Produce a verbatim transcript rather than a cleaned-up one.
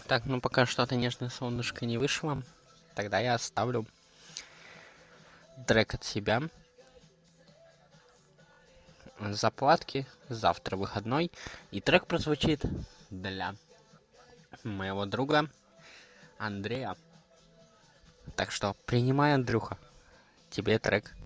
Так, ну пока что-то нежное солнышко не вышло, тогда я оставлю трек от себя. Заплатки, завтра выходной, и трек прозвучит для моего друга Андрея. Так что принимай, Андрюха, тебе трек.